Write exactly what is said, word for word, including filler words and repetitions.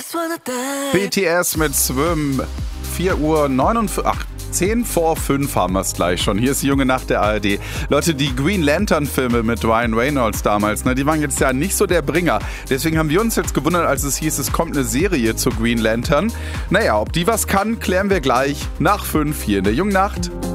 B T S mit Swim. vier Uhr neunundvierzig. Ach, zehn vor fünf haben wir es gleich schon. Hier ist die junge Nacht der A R D. Leute, die Green Lantern-Filme mit Ryan Reynolds damals, ne, die waren jetzt ja nicht so der Bringer. Deswegen haben wir uns jetzt gewundert, als es hieß, es kommt eine Serie zu Green Lantern. Naja, ob die was kann, klären wir gleich nach fünf hier in der jungen Nacht.